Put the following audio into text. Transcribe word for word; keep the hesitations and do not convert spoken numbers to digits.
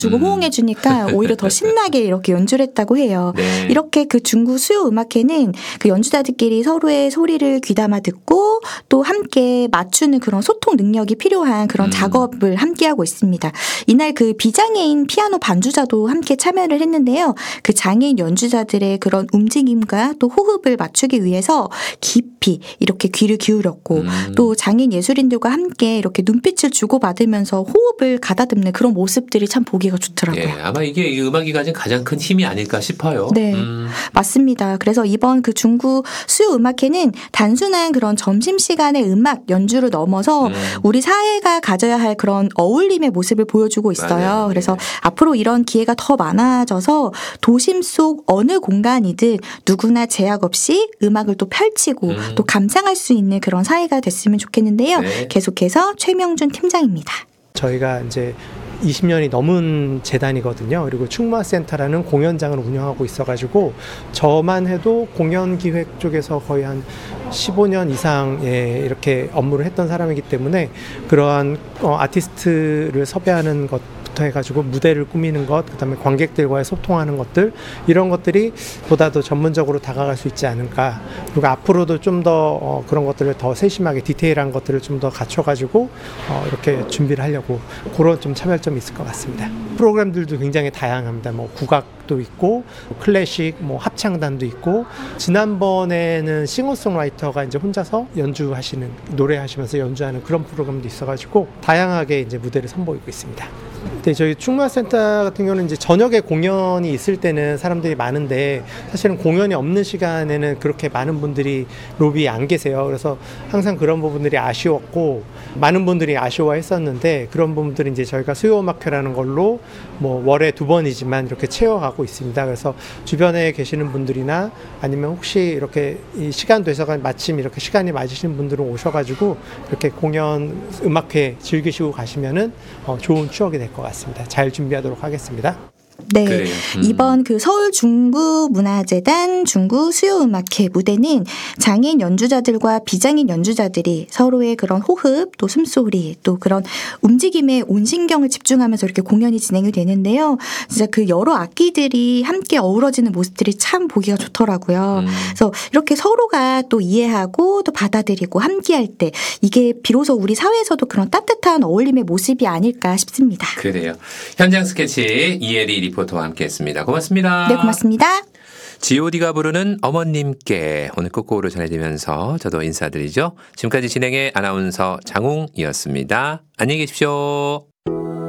주고 음. 호응해 주니까 오히려 더 신나게 이렇게 연주를 했다고 해요. 네. 이렇게 그 중구 수요 음악회는 그 연주자들끼리 서로의 소리를 귀담아 듣고 또 함께 맞추는 그런 소통 능력이 필요한 그런 음. 작업을 함께 하고 있습니다. 이날 그 비장애인 피아노 반주자도 함께 참여를 했는데요. 그 장애인 연주자들의 그런 움직임과 또 호흡을 맞추기 위해서 깊이 이렇게 귀를 기울였고 음. 또 장애인 예술인들과 함께 이렇게 눈빛을 주고받으면서 호흡을 가다듬는 그런 모습들이 참 보기가 좋더라고요. 예, 아마 이게 이 음악이 가진 가장 큰 힘이 아닐까 싶어요. 네, 음. 맞습니다. 그래서 이번 그 중구 수요 음악회는 단순한 그런 점심시간의 음악 연주를 넘어서 음. 우리 사회가 가져야 할 그런 어울림의 모습을 보여주고 있어요. 맞아요. 그래서 예. 앞으로 이런 기회가 더 많아져서 도심 속 어느 공간이든 누구나 제약 없이 음악을 또 펼치고 음. 또 감상할 수 있는 그런 사회가 됐으면 좋겠는데요. 네. 계속해서 최명준 팀장입니다. 저희가 이제 이십 년이 넘은 재단이거든요. 그리고 충무아센터라는 공연장을 운영하고 있어가지고 저만 해도 공연 기획 쪽에서 거의 한 십오 년 이상 예, 이렇게 업무를 했던 사람이기 때문에 그러한 어, 아티스트를 섭외하는 것 부터 해가지고 무대를 꾸미는 것, 그다음에 관객들과의 소통하는 것들 이런 것들이 보다 더 전문적으로 다가갈 수 있지 않을까. 그리고 앞으로도 좀 더 어, 그런 것들을 더 세심하게 디테일한 것들을 좀 더 갖춰가지고 어, 이렇게 준비를 하려고 그런 좀 차별점이 있을 것 같습니다. 프로그램들도 굉장히 다양합니다. 뭐 국악도 있고 클래식, 뭐 합창단도 있고 지난번에는 싱어송라이터가 이제 혼자서 연주하시는 노래하시면서 연주하는 그런 프로그램도 있어가지고 다양하게 이제 무대를 선보이고 있습니다. 네, 저희 충무아센터 같은 경우는 이제 저녁에 공연이 있을 때는 사람들이 많은데 사실은 공연이 없는 시간에는 그렇게 많은 분들이 로비에 안 계세요. 그래서 항상 그런 부분들이 아쉬웠고 많은 분들이 아쉬워했었는데 그런 부분들이 이제 저희가 수요음악회라는 걸로 뭐 월에 두 번이지만 이렇게 채워가고 있습니다. 그래서 주변에 계시는 분들이나 아니면 혹시 이렇게 이 시간 돼서가 마침 이렇게 시간이 맞으시는 분들은 오셔가지고 이렇게 공연 음악회 즐기시고 가시면은 어, 좋은 추억이 될 것 같습니다. 잘 준비하도록 하겠습니다. 네, 그래요. 음. 이번 그 서울 중구문화재단 중구 수요음악회 무대는 장애인 연주자들과 비장애인 연주자들이 서로의 그런 호흡, 또 숨소리, 또 그런 움직임에 온 신경을 집중하면서 이렇게 공연이 진행이 되는데요. 진짜 그 여러 악기들이 함께 어우러지는 모습들이 참 보기가 좋더라고요. 음. 그래서 이렇게 서로가 또 이해하고 또 받아들이고 함께할 때 이게 비로소 우리 사회에서도 그런 따뜻한 어울림의 모습이 아닐까 싶습니다. 그래요. 현장 스케치 이혜리 리포터와 함께했습니다. 고맙습니다. 네, 고맙습니다. 지오디가 부르는 어머님께 오늘 끝곡으로 전해드리면서 저도 인사드리죠. 지금까지 진행의 아나운서 장웅이었습니다. 안녕히 계십시오.